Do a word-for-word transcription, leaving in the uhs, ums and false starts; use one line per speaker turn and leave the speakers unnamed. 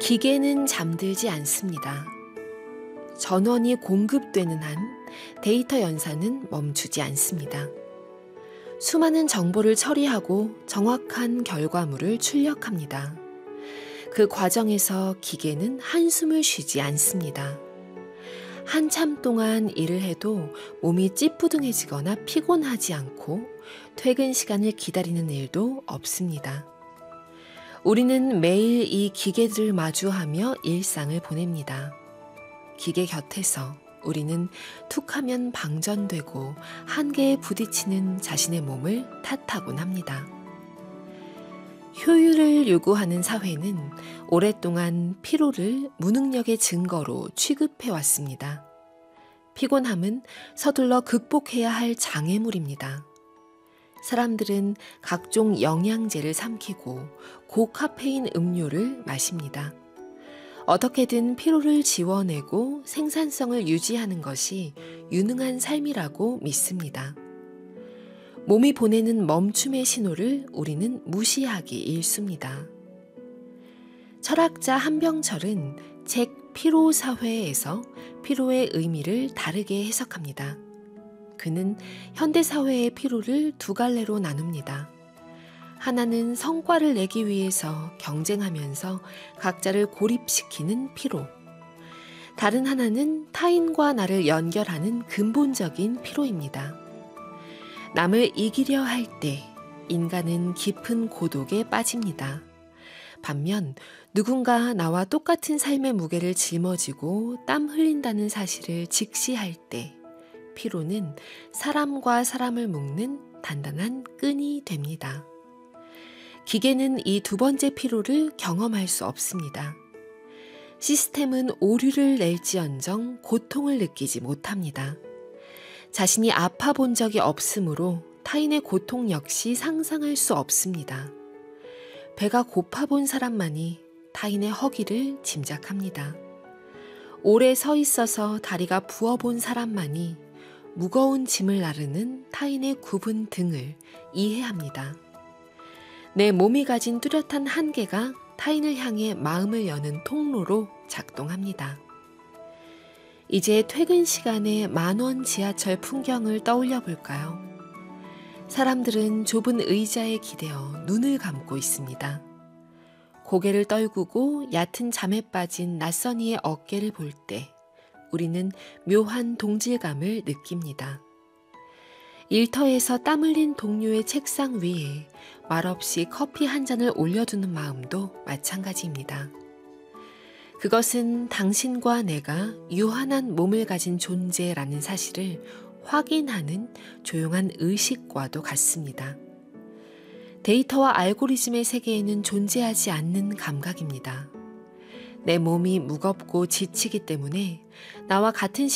기계는 잠들지 않습니다. 전원이 공급되는 한 데이터 연산은 멈추지 않습니다. 수많은 정보를 처리하고 정확한 결과물을 출력합니다. 그 과정에서 기계는 한숨을 쉬지 않습니다. 한참 동안 일을 해도 몸이 찌뿌둥해지거나 피곤하지 않고 퇴근 시간을 기다리는 일도 없습니다. 우리는 매일 이 기계들을 마주하며 일상을 보냅니다. 기계 곁에서 우리는 툭하면 방전되고 한계에 부딪히는 자신의 몸을 탓하곤 합니다. 효율을 요구하는 사회는 오랫동안 피로를 무능력의 증거로 취급해왔습니다. 피곤함은 서둘러 극복해야 할 장애물입니다. 사람들은 각종 영양제를 삼키고 고카페인 음료를 마십니다. 어떻게든 피로를 지워내고 생산성을 유지하는 것이 유능한 삶이라고 믿습니다. 몸이 보내는 멈춤의 신호를 우리는 무시하기 일쑤입니다. 철학자 한병철은 책 피로사회에서 피로의 의미를 다르게 해석합니다. 그는 현대사회의 피로를 두 갈래로 나눕니다. 하나는 성과를 내기 위해서 경쟁하면서 각자를 고립시키는 피로. 다른 하나는 타인과 나를 연결하는 근본적인 피로입니다. 남을 이기려 할 때 인간은 깊은 고독에 빠집니다. 반면 누군가 나와 똑같은 삶의 무게를 짊어지고 땀 흘린다는 사실을 직시할 때 피로는 사람과 사람을 묶는 단단한 끈이 됩니다. 기계는 이 두 번째 피로를 경험할 수 없습니다. 시스템은 오류를 낼지언정 고통을 느끼지 못합니다. 자신이 아파 본 적이 없으므로 타인의 고통 역시 상상할 수 없습니다. 배가 고파 본 사람만이 타인의 허기를 짐작합니다. 오래 서 있어서 다리가 부어 본 사람만이 무거운 짐을 나르는 타인의 굽은 등을 이해합니다. 내 몸이 가진 뚜렷한 한계가 타인을 향해 마음을 여는 통로로 작동합니다. 이제 퇴근 시간에 만원 지하철 풍경을 떠올려 볼까요? 사람들은 좁은 의자에 기대어 눈을 감고 있습니다. 고개를 떨구고 얕은 잠에 빠진 낯선 이의 어깨를 볼 때 우리는 묘한 동질감을 느낍니다. 일터에서 땀 흘린 동료의 책상 위에 말없이 커피 한 잔을 올려두는 마음도 마찬가지입니다. 그것은 당신과 내가 유한한 몸을 가진 존재라는 사실을 확인하는 조용한 의식과도 같습니다. 데이터와 알고리즘의 세계에는 존재하지 않는 감각입니다. 내 몸이 무겁고 지치기 때문에 나와 같은